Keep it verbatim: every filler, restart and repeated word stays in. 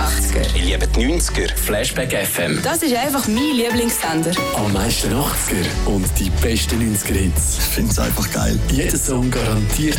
achtziger. Ich liebe die neunziger. Flashback F M. Das ist einfach mein Lieblingssender. Am meisten achtziger und die besten neunziger Hits. Ich finde es einfach geil. Jeder Song garantiert